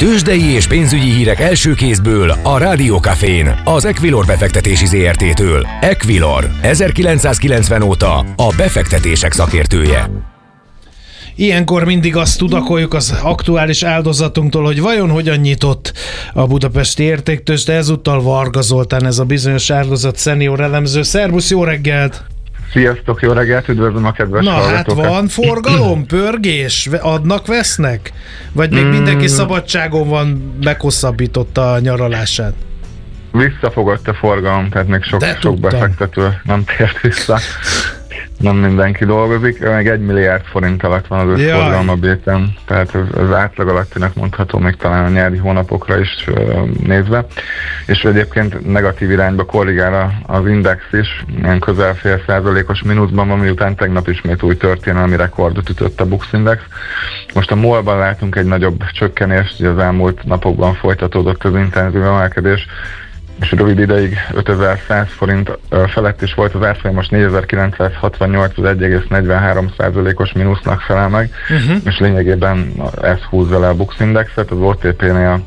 Tőzsdei és pénzügyi hírek első kézből a Rádió Cafén, az Equilor befektetési ZRT-től. Equilor, 1990 óta a befektetések szakértője. Ilyenkor mindig azt tudakoljuk az aktuális áldozatunktól, hogy vajon hogyan nyitott a budapesti értéktőzsde, ezúttal Varga Zoltán, ez a bizonyos áldozat szenior elemző. Szervusz, jó reggelt! Sziasztok, jó reggelt, üdvözlöm a kedves hallgatókat! Hát van forgalom, pörgés, adnak, vesznek? Vagy még mindenki szabadságon van, meghosszabbította a nyaralását? Visszafogott a forgalom, tehát még sok befektető nem tért vissza. Nem mindenki dolgozik, meg 1 milliárd forint alatt van az összforgalom a béten, tehát az átlag alattinak mondható még talán a nyári hónapokra is nézve, és egyébként negatív irányba korrigál az index is, ilyen közel fél százalékos mínuszban van, miután tegnap ismét új történelmi rekordot ütött a Bux Index. Most a MOL-ban látunk egy nagyobb csökkenést, ugye az elmúlt napokban folytatódott az intenzív emelkedés, és rövid ideig 5100 forint felett is volt az árfolyam, most 4968, az 1,43%-os mínusznak felel meg, és lényegében ez húzza le a Bux Indexet, az OTP-nél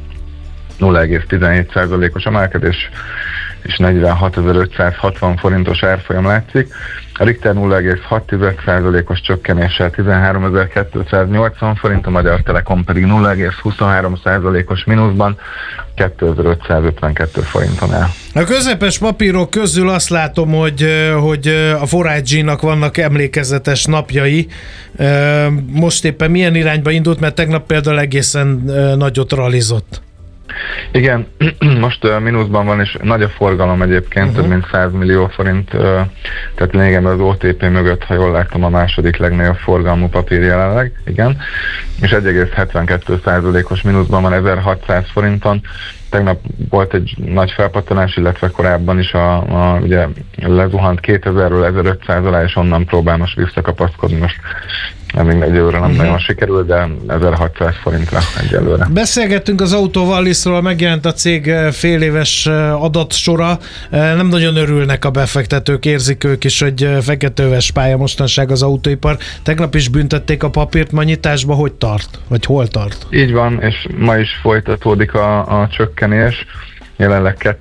0,17%-os emelkedés, és 46.560 forintos árfolyam látszik. A Richter 0,6%-os csökkenéssel 13.280 forint, a Magyar Telekom pedig 0,23%-os mínuszban 2.552 forinton áll. A közepes papírok közül azt látom, hogy a Forágyi-nak vannak emlékezetes napjai. Most éppen milyen irányba indult, mert tegnap például egészen nagyot ralizott. Igen, most mínuszban van, és nagy a forgalom egyébként, több mint 100 millió forint, tehát lényegében az OTP mögött, ha jól láttam, a második legnagyobb forgalmú papír jelenleg, igen, és 1,72%-os mínuszban van 1600 forinton. Tegnap volt egy nagy felpattanás, illetve korábban is ugye lezuhant 2000-ről 1500 alá, és onnan próbál most visszakapaszkodni. Most még egyelőre nem nagyon sikerül, de 1600 forintra egyelőre. Beszélgettünk az Autovallisról, megjelent a cég féléves adatsora. Nem nagyon örülnek a befektetők, érzik ők is, hogy feketeöves pálya mostanság az autóipar. Tegnap is büntették a papírt, ma nyitásba hogy tart? Vagy hol tart? Így van, és ma is folytatódik a csökkenés. Jelenleg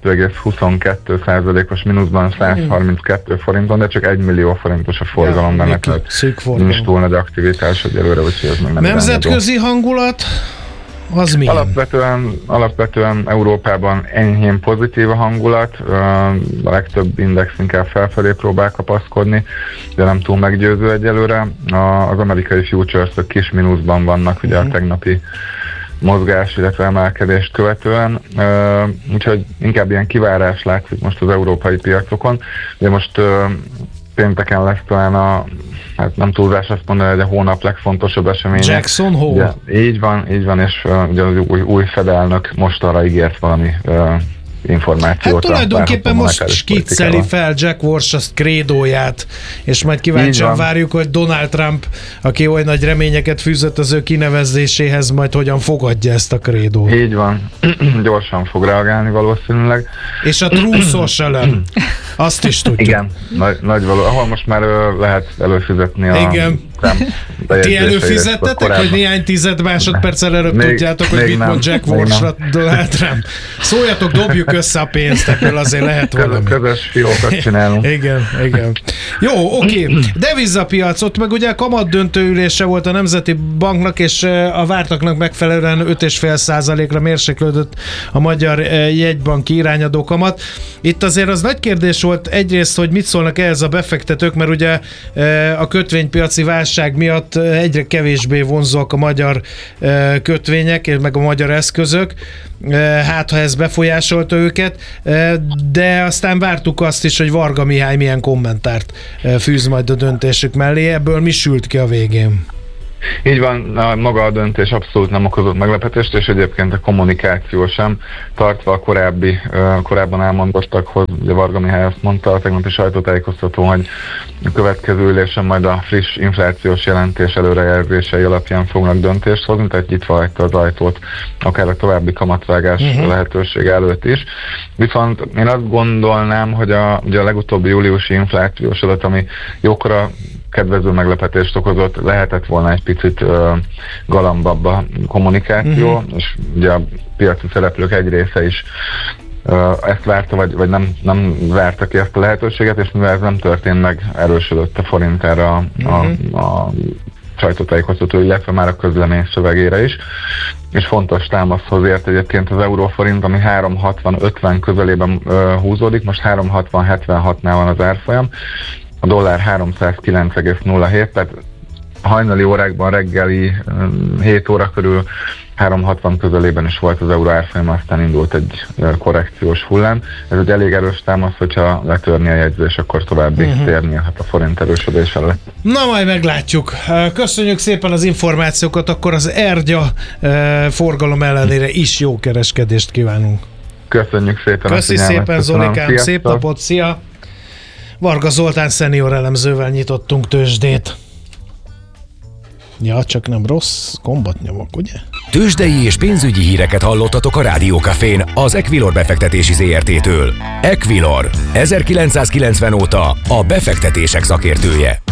2,22%-os mínuszban 132 forinton, de csak 1 millió forintos a forgalom benne. Nincs túl nagy aktivitás egyelőre, úgyhogy ez még nem. Nemzetközi hangulat? Az milyen? Alapvetően Európában enyhén pozitív a hangulat, a legtöbb index inkább felfelé próbál kapaszkodni, de nem túl meggyőző egyelőre. Az amerikai futures-ök kis mínuszban vannak, ugye a tegnapi mozgás, illetve emelkedést követően, úgyhogy inkább ilyen kivárás látszik most az európai piacokon, de most pénteken lesz talán hát nem túlzás azt mondani, hogy a hónap legfontosabb eseménye. Jackson Hole? Ugye, így van, és ugye az új Fed elnök most arra ígért valami információt. Hát tulajdonképpen most skicceli fel Jack Warshaw krédóját, és majd kíváncsian várjuk, hogy Donald Trump, aki olyan nagy reményeket fűzött az ő kinevezéséhez, majd hogyan fogadja ezt a krédót. Így van, gyorsan fog reagálni valószínűleg. És a True Social, azt is tudjuk. Igen, nagy való, ahol most már lehet előfizetni igen. Ti előfizettetek, hogy néhány tized másodperccel előbb tudjátok, hogy mit mond Jack Warshaw Donald Trump? Szóljatok, dobjuk össze a pénzt, ebből azért lehet valami. Közös fiókat csinálunk. Igen. Jó, oké. Devizapiac, ott meg ugye kamat döntőülése volt a Nemzeti Banknak, és a vártaknak megfelelően 5,5%-ra mérséklődött a Magyar Jegybanki irányadó kamat. Itt azért az nagy kérdés volt egyrészt, hogy mit szólnak ehhez a befektetők, mert ugye a kötvénypiaci válság miatt egyre kevésbé vonzóak a magyar kötvények, meg a magyar eszközök, hát ha ez befolyásolta őket, de aztán vártuk azt is, hogy Varga Mihály milyen kommentárt fűz majd a döntésük mellé, ebből mi sült ki a végén? Így van, maga a döntés abszolút nem okozott meglepetést, és egyébként a kommunikáció sem, tartva a korábban elmondottakhoz. Ugye Varga Mihály azt mondta a tegnapi sajtótájékoztatón, hogy a következő ülésen majd a friss inflációs jelentés előrejelzései alapján fognak döntést hozni, tehát nyitva hagyta az ajtót akár a további kamatvágás lehetőség előtt is. Viszont én azt gondolnám, hogy ugye a legutóbbi júliusi inflációs adat, ami jókora kedvező meglepetést okozott, lehetett volna egy picit galambabb a kommunikáció, és ugye a piaci szereplők egy része is ezt várta, vagy nem várta ki ezt a lehetőséget, és mivel ez nem történt meg, erősödött a forint erre a sajtótájékoztató, illetve már a közlemény szövegére is. És fontos támaszhoz ért egyébként az euróforint, ami 3,60-50 közelében húzódik, most 3,60-76-nál van az árfolyam, a dollár 309,07, tehát hajnali órákban, reggeli 7 óra körül 3,60 közelében is volt az euró árfolyam, aztán indult egy korrekciós hullám. Ez egy elég erős támasz, hogyha letörni a jegyzés, akkor további térni a forint erősödés előtt. Na, majd meglátjuk. Köszönjük szépen az információkat, akkor az Ergya forgalom ellenére is jó kereskedést kívánunk. Köszönjük szépen. Köszi szépen, Zolikám, szép napot, szia! Varga Zoltán szenior elemzővel nyitottunk tőzsdét. Ja, csak nem rossz gombot nyomok, ugye? Tőzsdei és pénzügyi híreket hallottatok a Rádió Cafén az Equilor befektetési ZRT-től. Equilor, 1990 óta a befektetések szakértője.